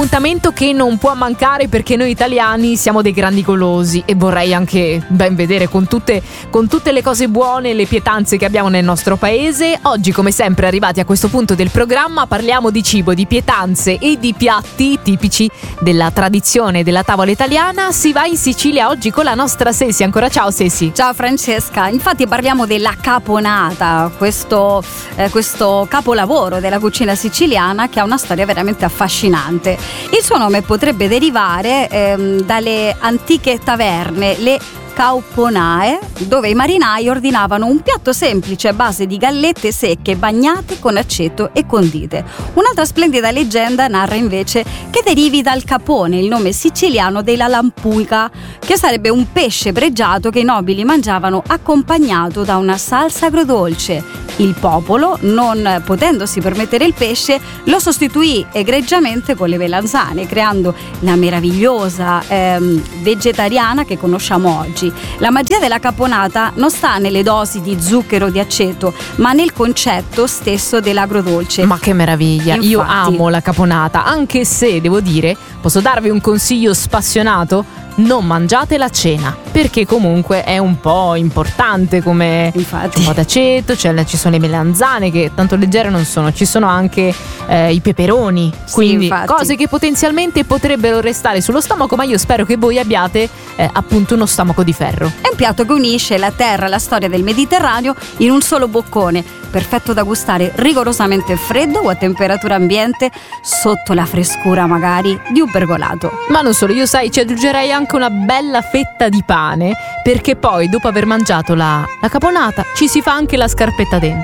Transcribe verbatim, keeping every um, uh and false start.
Appuntamento che non può mancare perché noi italiani siamo dei grandi golosi e vorrei anche ben vedere con tutte, con tutte le cose buone, le pietanze che abbiamo nel nostro paese. Oggi, come sempre, arrivati a questo punto del programma, parliamo di cibo, di pietanze e di piatti tipici della tradizione della tavola italiana. Si va in Sicilia oggi con la nostra Sesi. Ancora ciao Sesi. Ciao Francesca, infatti parliamo della caponata, questo, eh, questo capolavoro della cucina siciliana che ha una storia veramente affascinante. Il suo nome potrebbe derivare ehm, dalle antiche taverne, le cauponae, dove i marinai ordinavano un piatto semplice a base di gallette secche bagnate con aceto e condite. Un'altra splendida leggenda narra invece che derivi dal capone, il nome siciliano della lampuica, che sarebbe un pesce pregiato che i nobili mangiavano accompagnato da una salsa agrodolce. Il popolo, non potendosi permettere il pesce, lo sostituì egregiamente con le melanzane, creando la meravigliosa ehm, vegetariana che conosciamo oggi. La magia della caponata non sta nelle dosi di zucchero o di aceto, ma nel concetto stesso dell'agrodolce. Ma che meraviglia! Infatti, io amo la caponata, anche se devo dire, posso darvi un consiglio spassionato: non mangiate la cena, perché comunque è un po' importante, come Infatti. un po' d'aceto, cioè ci sono le melanzane che tanto leggere non sono, ci sono anche eh, i peperoni, quindi infatti. cose che potenzialmente potrebbero restare sullo stomaco, ma io spero che voi abbiate eh, appunto uno stomaco di ferro. È un piatto che unisce la terra e la storia del Mediterraneo in un solo boccone, perfetto da gustare rigorosamente freddo o a temperatura ambiente, sotto la frescura magari di un pergolato. Ma non solo, io sai, ci aggiungerei anche una bella fetta di pane, perché poi dopo aver mangiato la, la caponata ci si fa anche la scarpetta dentro.